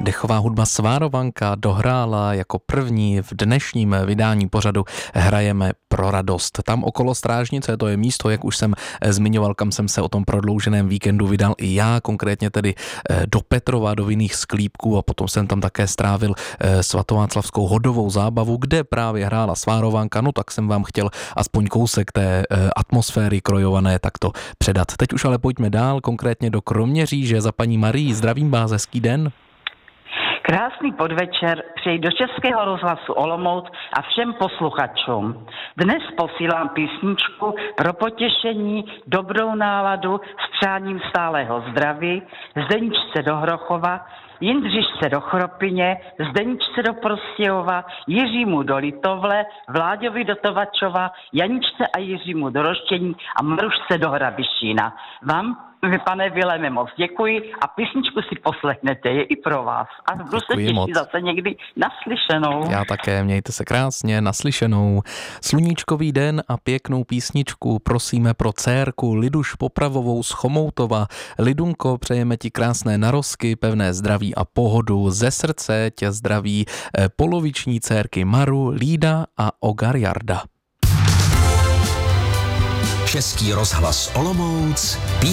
Dechová hudba Svárovanka dohrála jako první v dnešním vydání pořadu Hrajeme pro radost. Tam okolo Strážnice, to je místo, jak už jsem zmiňoval, kam jsem se o tom prodlouženém víkendu vydal i já, konkrétně tedy do Petrova, do vinných sklípků, a potom jsem tam také strávil svatováclavskou hodovou zábavu, kde právě hrála Svárovanka. No tak jsem vám chtěl aspoň kousek té atmosféry krojované takto předat. Teď už ale pojďme dál, konkrétně do Kroměříže za paní Marii. Zdravím vás, hezký den. Krásný podvečer přeji do Českého rozhlasu Olomouc a všem posluchačům. Dnes posílám písničku pro potěšení, dobrou náladu s přáním stálého zdraví Zdeničce do Hrochova, Jindřišce do Chropyně, Zdeničce do Prostějova, Jiřímu do Litovle, Vláďovi do Tovačova, Janičce a Jiřímu do Roštění a Marušce do Hrabišína. Vám, pane Vileme, moc děkuji a písničku si poslechnete, je i pro vás. A budu se těšit zase někdy naslyšenou. Já také, mějte se krásně, naslyšenou. Sluníčkový den a pěknou písničku prosíme pro dcérku Liduš Popravovou z Chomoutova. Lidunko, přejeme ti krásné narozky, pevné zdraví a pohodu. Ze srdce tě zdraví poloviční dcérky Maru, Lída a Ogar Jarda. Český rozhlas Olomouc.